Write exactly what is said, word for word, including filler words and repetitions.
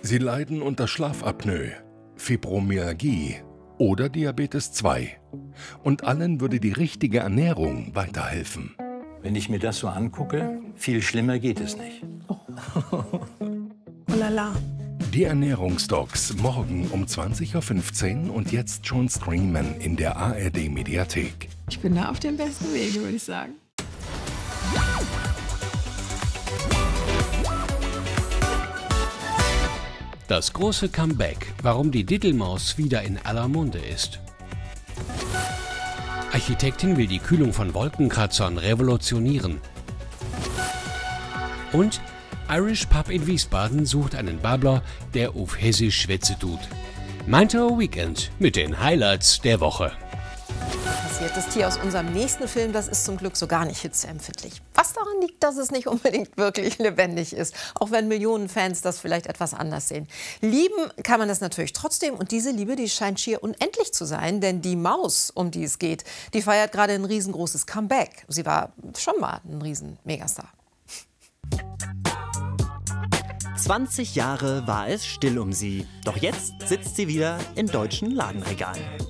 Sie leiden unter Schlafapnoe, Fibromyalgie oder Diabetes zwei. Und allen würde die richtige Ernährung weiterhelfen. Wenn ich mir das so angucke, viel schlimmer geht es nicht. Oh lala. Die Ernährungsdocs morgen um zwanzig Uhr fünfzehn und jetzt schon streamen in der A R D-Mediathek. Ich bin da auf dem besten Wege, würde ich sagen. Das große Comeback, warum die Diddelmaus wieder in aller Munde ist. Architektin will die Kühlung von Wolkenkratzern revolutionieren. Und Irish Pub in Wiesbaden sucht einen Babbler, der auf Hessisch Schwätze tut. Meinte Weekend mit den Highlights der Woche. Das Tier aus unserem nächsten Film, das ist zum Glück so gar nicht hitzeempfindlich. Was daran liegt, dass es nicht unbedingt wirklich lebendig ist, auch wenn Millionen Fans das vielleicht etwas anders sehen. Lieben kann man das natürlich trotzdem und diese Liebe, die scheint schier unendlich zu sein, denn die Maus, um die es geht, die feiert gerade ein riesengroßes Comeback. Sie war schon mal ein Riesen-Megastar. zwanzig Jahre war es still um sie, doch jetzt sitzt sie wieder in deutschen Ladenregalen.